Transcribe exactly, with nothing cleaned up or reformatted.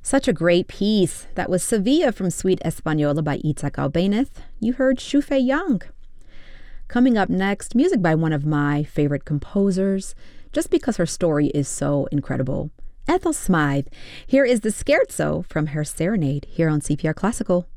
Such a great piece. That was Sevilla from Suite Española by Itzhak Albéniz. You heard Shufe Young. Coming up next, music by one of my favorite composers, just because her story is so incredible. Ethel Smythe. Here is the Scherzo from her Serenade here on C P R Classical.